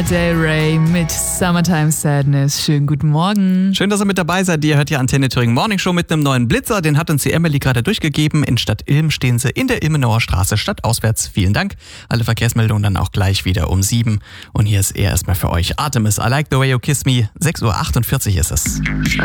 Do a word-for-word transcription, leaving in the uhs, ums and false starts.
Del Rey mit Summertime Sadness. Schönen guten Morgen. Schön, dass ihr mit dabei seid. Ihr hört ja Antenne Thüringen Morning Show mit einem neuen Blitzer. Den hat uns die Emily gerade durchgegeben. In Stadt Ilm stehen sie in der Ilmenauer Straße stadtauswärts. Vielen Dank. Alle Verkehrsmeldungen dann auch gleich wieder um sieben. Und hier ist er erstmal für euch. Artemis, I Like the Way You Kiss Me. sechs Uhr achtundvierzig ist es.